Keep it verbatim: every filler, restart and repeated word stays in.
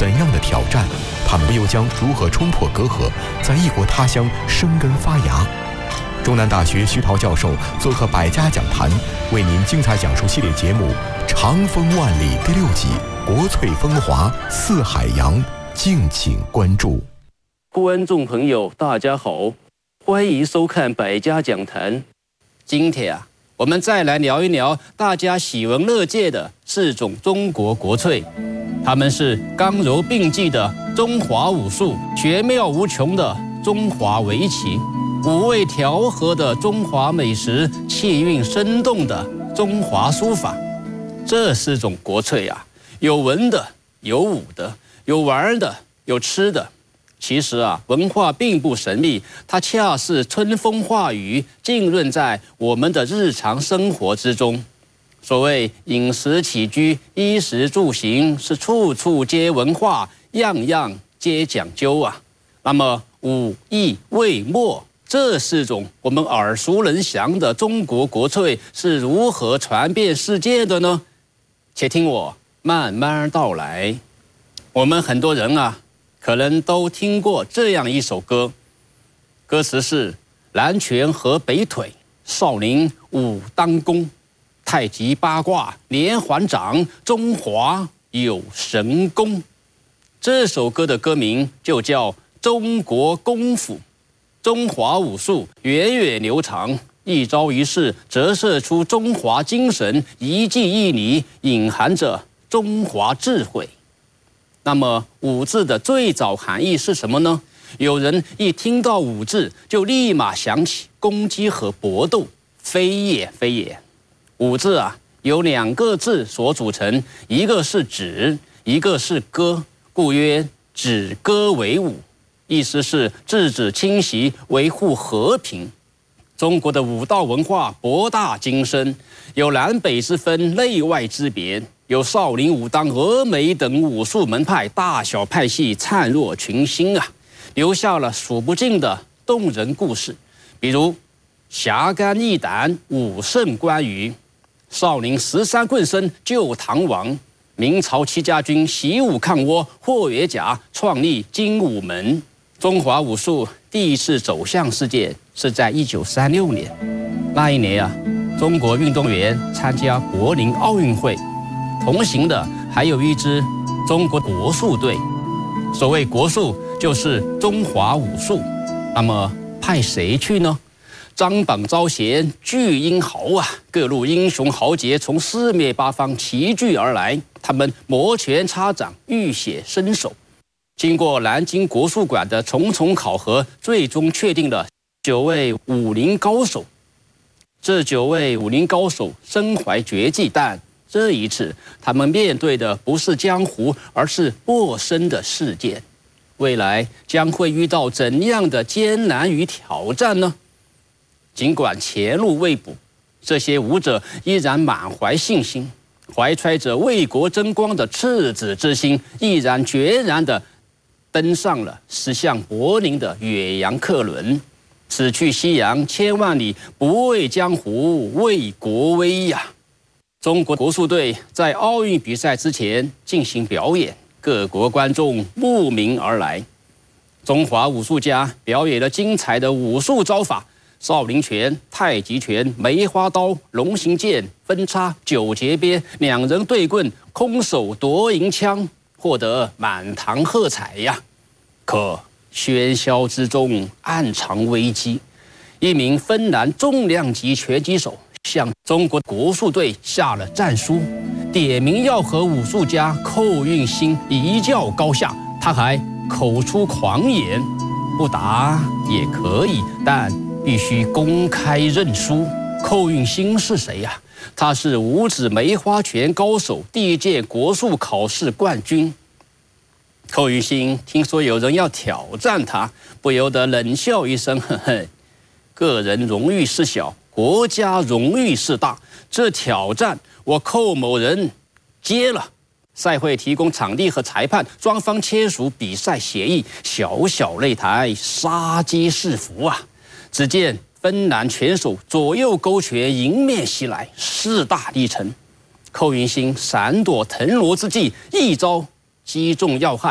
怎样的挑战？他们又将如何冲破隔阂，在异国他乡生根发芽？中南大学徐涛教授做客百家讲坛，为您精彩讲述系列节目《长风万里》第六集《国粹风华四海洋》，敬请关注。 观众朋友，大家好，欢迎收看百家讲坛。今天啊，我们再来聊一聊大家喜闻乐见的四种中国国粹，它们是刚柔并济的中华武术，绝妙无穷的中华围棋，五味调和的中华美食，气韵生动的中华书法。这四种国粹啊，有文的，有武的，有玩的，有吃的。其实啊，文化并不神秘，它恰是春风化雨，浸润在我们的日常生活之中。所谓饮食起居、衣食住行，是处处皆文化，样样皆讲究啊。那么武、艺、魏、墨这四种我们耳熟能详的中国国粹是如何传遍世界的呢？且听我慢慢道来。我们很多人啊，可能都听过这样一首歌，歌词是：南拳和北腿，少林武当功，太极八卦连环掌，中华有神功。这首歌的歌名就叫中国功夫。中华武术源远流长，一招一式折射出中华精神，一技一礼隐含着中华智慧。那么武字的最早含义是什么呢？有人一听到武字就立马想起攻击和搏斗，非也非也。武字啊，由两个字所组成，一个是止，一个是歌，故曰止歌为武，意思是制止侵袭，维护和平。中国的武道文化博大精深，有南北之分，内外之别，有少林、武当、峨眉等武术门派，大小派系灿若群星啊，留下了数不尽的动人故事。比如侠肝义胆，武圣关羽；少林十三棍僧救唐王；明朝戚家军习武抗倭，霍元甲创立精武门。中华武术第一次走向世界是在一九三六年，那一年啊，中国运动员参加柏林奥运会，同行的还有一支中国国术队。所谓国术，就是中华武术。那么派谁去呢？张榜招贤，聚英豪啊！各路英雄豪杰从四面八方齐聚而来，他们摩拳擦掌，浴血身手。经过南京国术馆的重重考核，最终确定了九位武林高手。这九位武林高手身怀绝技，但这一次他们面对的不是江湖，而是陌生的世界。未来将会遇到怎样的艰难与挑战呢？尽管前路未卜，这些武者依然满怀信心，怀揣着为国争光的赤子之心，毅然决然地登上了驶向柏林的远洋客轮。此去西洋千万里，不畏江湖，为国威呀！中国国术队在奥运比赛之前进行表演，各国观众慕名而来。中华武术家表演了精彩的武术招法，少林拳、太极拳、梅花刀、龙行剑、分叉、九节鞭，两人对棍，空手夺银枪，获得满堂喝彩呀！可喧嚣之中暗藏危机，一名芬兰重量级拳击手向中国国术队下了战书，点名要和武术家寇运兴一较高下。他还口出狂言，不打也可以，但必须公开认输。寇运兴是谁呀？他是五指梅花拳高手，第一届国术考试冠军。寇运兴听说有人要挑战他，不由得冷笑一声：“呵呵，个人荣誉事小，国家荣誉事大。这挑战我寇某人接了。”赛会提供场地和裁判，双方签署比赛协议。小小擂台，杀机四伏啊！只见芬兰拳手左右勾拳迎面袭来，势大力沉。寇云兴闪躲腾挪之际，一招击中要害。